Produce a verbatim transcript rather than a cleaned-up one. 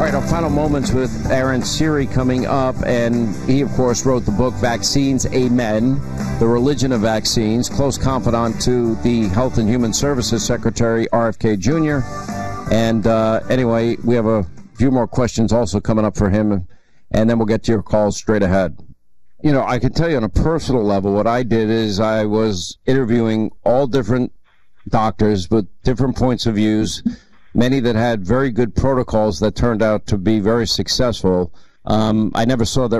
All right, our final moments with Aaron Siri coming up, and he, of course, wrote the book Vaccines, Amen, The Religion of Vaccines, close confidant to the Health and Human Services Secretary, R F K Junior And uh, anyway, we have a few more questions also coming up for him, and then we'll get to your calls straight ahead. You know, I can tell you on a personal level, what I did is I was interviewing all different doctors with different points of views, many that had very good protocols that turned out to be very successful. Um, I never saw that